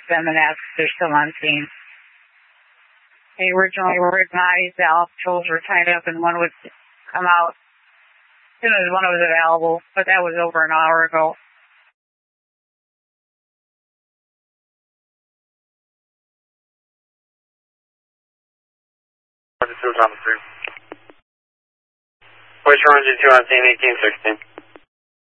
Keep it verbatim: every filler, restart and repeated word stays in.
them and ask if they're still on scene. They originally were advised the patrols were tied up and one would come out as soon as one was available, but that was over an hour ago. Which one did you on scene eighteen sixteen?